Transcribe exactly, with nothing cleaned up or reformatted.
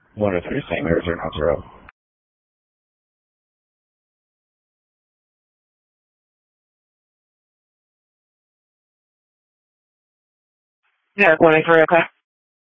One of three singers or not zero. Yeah, one of three, okay.